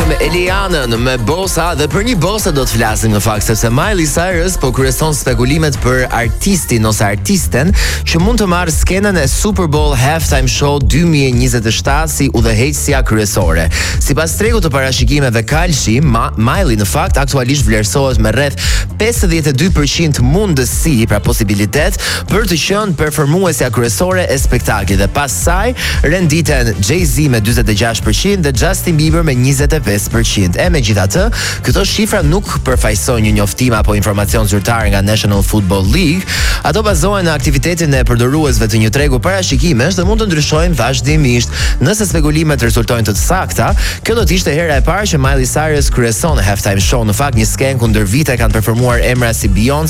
me Elianën me Bosa dhe për një Bosa do të flasim në fakt sepse Miley Cyrus po kryeson spekulimet për artistin ose artisten që mund të marrë skenën e Super Bowl Halftime Show 2027 si udhëheqësja kryesore. Sipas tregut të parashikimeve kalshi, Miley në fakt aktualisht vlerësohet me rreth 52% mundësi, pra posibilitet për të qenë performuesja kryesore e spektaklit dhe pas saj renditen Jay-Z me 46% dhe Justin Bieber me 25%. E megjithatë, këto shifra nuk përfaqësojnë një njoftim apo informacion zyrtar nga National Football League. Ato bazohen në aktivitetin e përdoruesve të një tregu parashikimesh dhe mund të ndryshojnë vazhdimisht. Nëse spekulimet rezultojnë të sakta, kjo do të ishte hera e parë që Miley Cyrus kryeson Halftime Show. Në fakt, një skenë ku ndër vite kanë performuar emra si Beyoncé,